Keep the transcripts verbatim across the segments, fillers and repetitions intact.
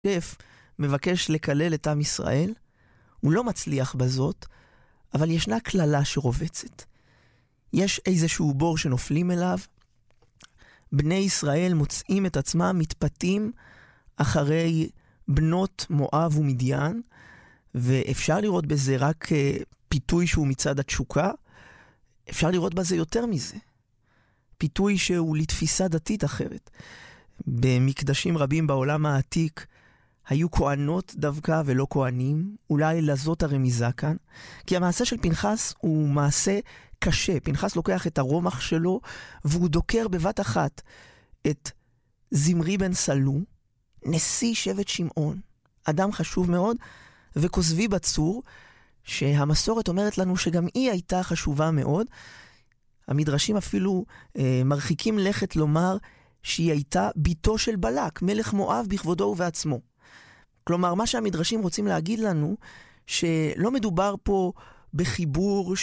שף מבקש לקלל את עם ישראל, הוא לא מצליח בזאת, אבל ישנה כללה שרובצת. יש איזשהו בור שנופלים אליו, בני ישראל מוצאים את עצמם מתפתים אחרי בנות מואב ומדיין, ואפשר לראות בזה רק פיתוי שהוא מצד התשוקה, אפשר לראות בזה יותר מזה. פיתוי שהוא לתפיסה דתית אחרת. במקדשים רבים בעולם העתיק היו כהנות דווקא ולא כהנים, אולי לזאת הרמיזה כאן, כי המעשה של פנחס הוא מעשה קשה. פנחס לוקח את הרומח שלו והוא דוקר בבת אחת את זמרי בן סלו, נשיא שבט שמעון, אדם חשוב מאוד, וכוזבי בצור, שהמסורת אומרת לנו שגם היא הייתה חשובה מאוד. המדרשים אפילו אה, מרחיקים לכת לומר שהיא הייתה ביתו של בלק, מלך מואב בכבודו ובעצמו. כלומר, מה שהמדרשים רוצים להגיד לנו, שלא מדובר פה בחיבור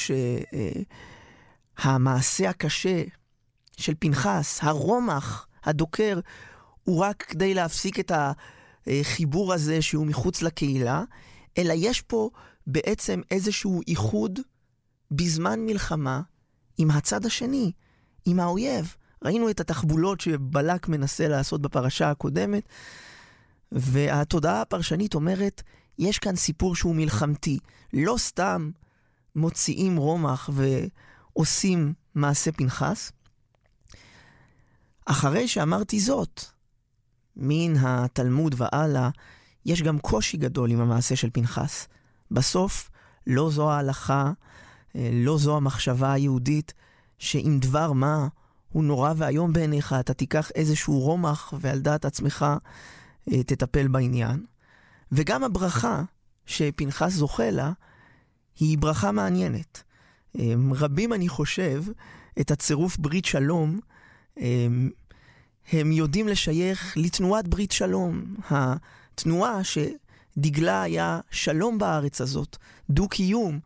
שהמעשה אה, הקשה של פנחס, הרומח, הדוקר, הוא רק כדי להפסיק את החיבור הזה שהוא מחוץ לקהילה, אלא יש פה בעצם איזשהו איחוד בזמן מלחמה עם הצד השני, עם האויב. ראינו את התחבולות שבלק מנסה לעשות בפרשה הקודמת, והתודעה הפרשנית אומרת, יש כאן סיפור שהוא מלחמתי. לא סתם מוציאים רומח ועושים מעשה פנחס. אחרי שאמרתי זאת, מן התלמוד ועלה, יש גם קושי גדול עם המעשה של פנחס. בסוף, לא זו ההלכה, לא זו המחשבה היהודית, שאם דבר מה הוא נורא והיום בעיניך, אתה תיקח איזשהו רומח ועל דעת עצמך תטפל בעניין. וגם הברכה שפנחס זוכה לה, היא ברכה מעניינת. רבים, אני חושב, את הצירוף ברית שלום, הם יודעים לשייך לתנועת ברית שלום. התנועה שדגלה היה שלום בארץ הזאת, דו-קיום,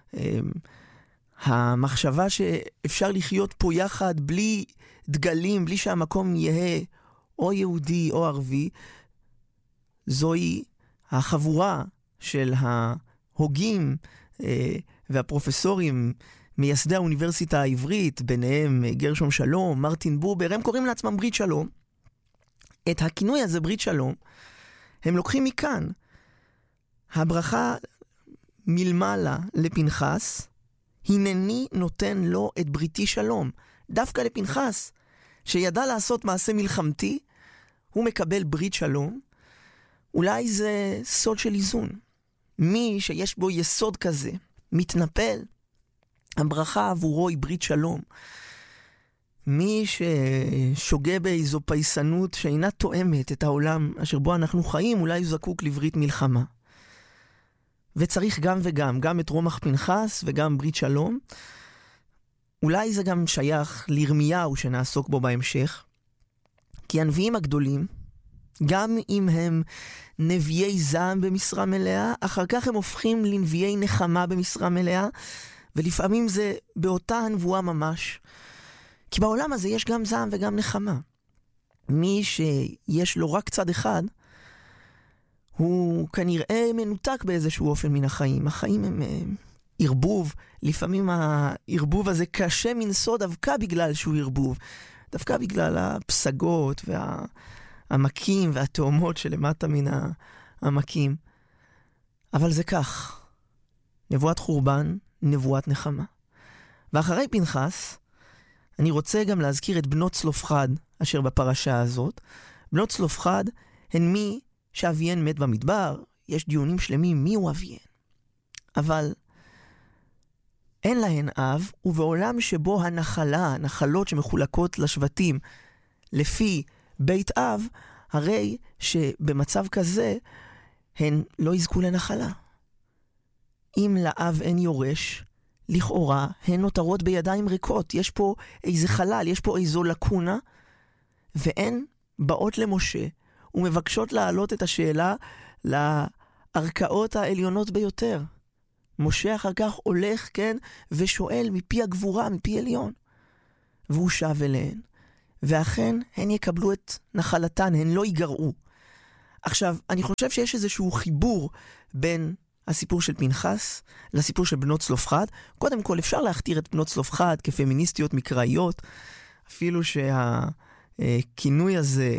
המחשבה שאפשר לחיות פה יחד בלי דגלים, בלי שהמקום יהיה או יהודי או ערבי, זוהי החבורה של ההוגים והפרופסורים, מייסדי האוניברסיטה העברית, ביניהם גרשום שלום, מרטין בובר, הם קוראים לעצמם ברית שלום. את הכינוי הזה, ברית שלום, הם לוקחים מכאן. הברכה מלמעלה לפנחס, הנני נותן לו את בריתי שלום. דווקא לפנחס, שידע לעשות מעשה מלחמתי, הוא מקבל ברית שלום. אולי זה סוד של איזון. מי שיש בו יסוד כזה, מתנפל, הברכה עבורו היא ברית שלום. מי ששוגה באיזו פייסנות שאינה תואמת את העולם אשר בו אנחנו חיים, אולי הוא זקוק לברית מלחמה. וצריך גם וגם, גם את רומח פנחס וגם ברית שלום. אולי זה גם שייך לירמיהו שנעסוק בו בהמשך. כי הנביאים הגדולים, גם אם הם נביאי זעם במשרה מלאה, אחר כך הם הופכים לנביאי נחמה במשרה מלאה, ולפעמים זה באותה הנבואה ממש. כי בעולם הזה יש גם זעם וגם נחמה. מי שיש לו רק צד אחד, הוא כנראה מנותק באיזשהו אופן מן החיים. החיים הם, הם ערבוב. לפעמים הערבוב הזה קשה מנסוד דווקא בגלל שהוא ערבוב. דווקא בגלל הפסגות והעמקים והתאומות שלמטה מן העמקים. אבל זה כך. נבואת חורבן, נבואת נחמה. ואחרי פנחס, אני רוצה גם להזכיר את בנות צלופחד, אשר בפרשה הזאת. בנות צלופחד הן מי שאביהן מת במדבר. יש דיונים שלמים מי הוא אביהן. אבל אין להן אב, ובעולם שבו הנחלה, הנחלות שמחולקות לשבטים לפי בית אב, הרי שבמצב כזה הן לא יזכו לנחלה. אם לאב אין יורש, לכאורה הן נותרות בידיים ריקות. יש פה איזה חלל, יש פה איזו לקונה, והן באות למשה ומבקשות להעלות את השאלה לערכאות העליונות ביותר. משה אחר כך הולך, כן, ושואל מפי הגבורה, מפי עליון. והוא שב אליהן. ואכן, הן יקבלו את נחלתן, הן לא ייגרעו. עכשיו, אני חושב שיש איזשהו חיבור בין הסיפור של פנחס לסיפור של בנות צלופחד. קודם כל, אפשר להכתיר את בנות צלופחד כפמיניסטיות מקראיות, אפילו שהכינוי הזה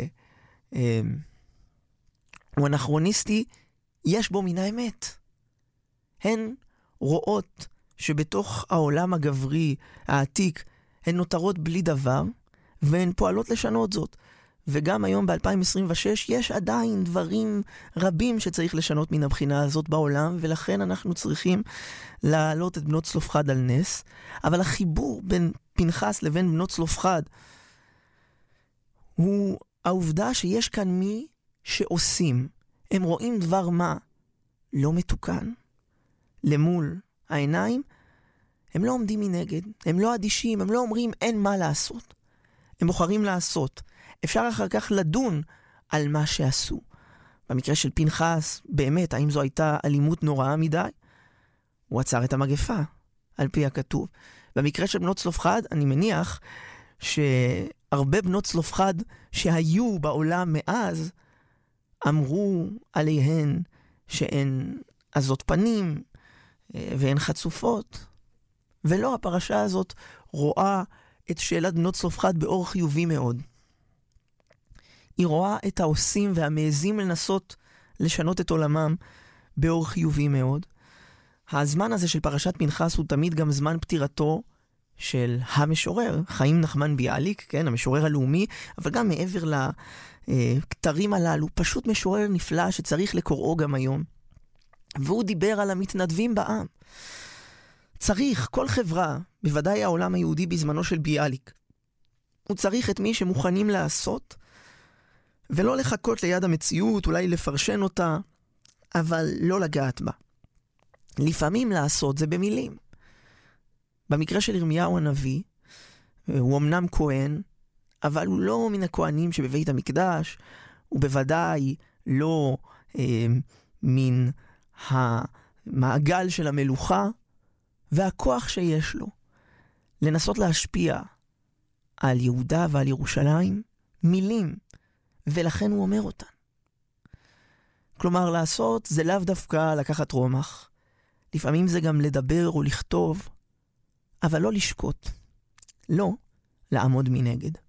הוא אנכרוניסטי, יש בו מן האמת. הן רואות שבתוך העולם הגברי העתיק הן נותרות בלי דבר, והן פועלות לשנות זאת. וגם היום ב-אלפיים עשרים ושש יש עדיין דברים רבים שצריך לשנות מן הבחינה הזאת בעולם, ולכן אנחנו צריכים להעלות את בנות צלופחד על נס. אבל החיבור בין פנחס לבין בנות צלופחד הוא העובדה שיש כאן מי שעושים. הם רואים דבר מה לא מתוקן למול העיניים, הם לא עומדים מנגד, הם לא אדישים, הם לא אומרים אין מה לעשות. הם בוחרים לעשות. אפשר אחר כך לדון על מה שעשו. במקרה של פנחס, באמת, האם זו הייתה אלימות נוראה מדי? הוא עצר את המגפה, על פי הכתוב. במקרה של בנות צלופחד, אני מניח שהרבה בנות צלופחד שהיו בעולם מאז, אמרו עליהן שהן עזות פנים והן חצופות. ולא, הפרשה הזאת רואה את שאלת בנות צלופחד באור חיובי מאוד. היא רואה את העושים והמעזים לנסות לשנות את עולמם באור חיובי מאוד. הזמן הזה של פרשת פנחס הוא תמיד גם זמן פטירתו של המשורר, חיים נחמן ביאליק, כן, המשורר הלאומי, אבל גם מעבר לכתרים הללו, פשוט משורר נפלא שצריך לקוראו גם היום. והוא דיבר על המתנדבים בעם. צריך, כל חברה, בוודאי העולם היהודי בזמנו של ביאליק, הוא צריך את מי שמוכנים לעשות, ולא לחכות ליד המציאות, אולי לפרשן אותה, אבל לא לגעת בה. לפעמים לעשות זה במילים. במקרה של ירמיהו הנביא, הוא אמנם כהן, אבל הוא לא מן הכהנים שבבית המקדש, הוא בוודאי לא אה, מן המעגל של המלוכה, והכוח שיש לו לנסות להשפיע על יהודה ועל ירושלים, מילים, ולכן הוא אומר אותן. כלומר, לעשות זה לאו דווקא לקחת רומח. לפעמים זה גם לדבר או לכתוב, אבל לא לשקוט. לא לעמוד מנגד.